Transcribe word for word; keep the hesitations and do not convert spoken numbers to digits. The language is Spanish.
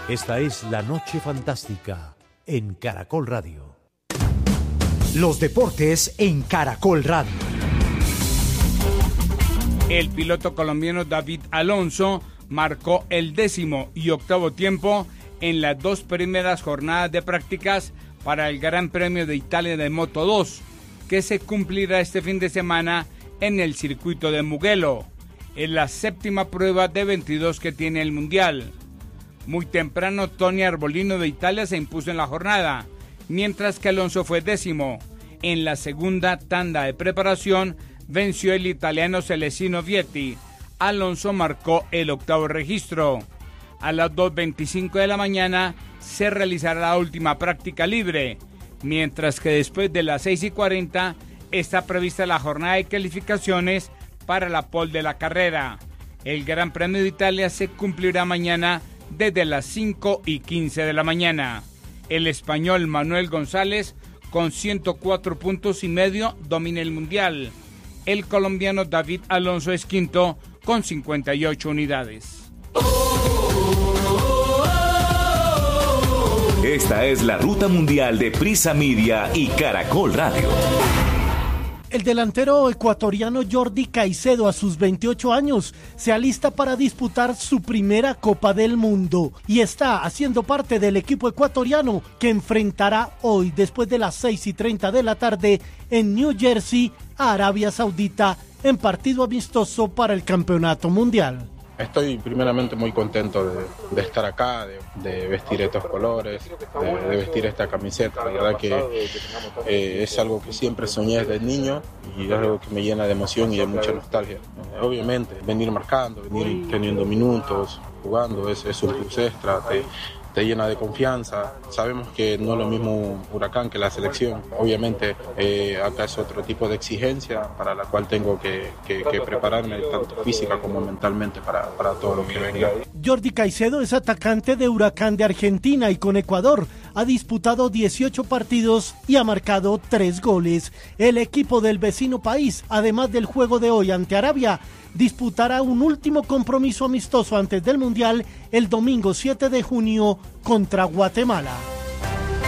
Esta es La Noche Fantástica en Caracol Radio. Los deportes en Caracol Radio. El piloto colombiano David Alonso marcó el décimo y octavo tiempo en las dos primeras jornadas de prácticas para el Gran Premio de Italia de Moto dos, que se cumplirá este fin de semana en el circuito de Mugello. Es la séptima prueba de veintidós que tiene el Mundial. Muy temprano, Tony Arbolino de Italia se impuso en la jornada, mientras que Alonso fue décimo. En la segunda tanda de preparación, venció el italiano Celestino Vietti. Alonso marcó el octavo registro. A las dos veinticinco de la mañana se realizará la última práctica libre, mientras que después de las seis y cuarenta está prevista la jornada de calificaciones para la pole de la carrera. El Gran Premio de Italia se cumplirá mañana desde las cinco y quince de la mañana. El español Manuel González, con ciento cuatro puntos y medio, domina el Mundial. El colombiano David Alonso es quinto con cincuenta y ocho unidades. Esta es la Ruta Mundial de Prisa Media y Caracol Radio. El delantero ecuatoriano Jordi Caicedo, a sus veintiocho años, se alista para disputar su primera Copa del Mundo y está haciendo parte del equipo ecuatoriano que enfrentará hoy, después de las seis y treinta de la tarde, en New Jersey, a Arabia Saudita, en partido amistoso para el Campeonato Mundial. Estoy primeramente muy contento de, de estar acá, de, de vestir estos colores, de, de vestir esta camiseta. La verdad que eh, es algo que siempre soñé desde niño y es algo que me llena de emoción y de mucha nostalgia. Eh, obviamente, venir marcando, venir teniendo minutos, jugando, es, es un plus extra. Te, te llena de confianza. Sabemos que no es lo mismo Huracán que la selección. Obviamente eh, acá es otro tipo de exigencia para la cual tengo que, que, que prepararme tanto física como mentalmente para, para todo lo que venga. Jordi Caicedo es atacante de Huracán de Argentina y con Ecuador ha disputado dieciocho partidos y ha marcado tres goles. El equipo del vecino país, además del juego de hoy ante Arabia, disputará un último compromiso amistoso antes del Mundial el domingo siete de junio contra Guatemala.